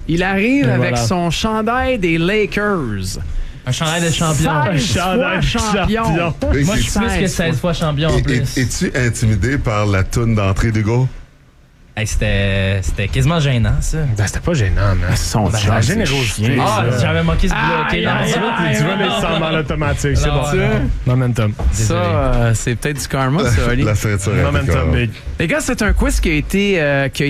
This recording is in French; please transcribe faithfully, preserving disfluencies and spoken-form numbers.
Il arrive Et avec voilà. son chandail des Lakers. Un chandail de champion. Un seize chandail fois de champion. champion. Moi, je suis plus que seize fois champion en Et- plus. et- Es-tu intimidé par la toune d'entrée d'Hugo? Hey, c'était, c'était quasiment gênant, ça. Ben, c'était pas gênant, man. Son Ben, chum, la c'est générosité. chiant. Ah, ça. j'avais manqué ce bout-là. Aïe, Ok, aïe, non, aïe, tu vois, aïe, Tu vois, mais non, sans dans l'automatique, c'est non, bon. non. Momentum. Ça, euh, c'est peut-être du karma, ça, Oli. La ceinture. Momentum, big. Les gars, c'est un quiz qui a été, euh, qui a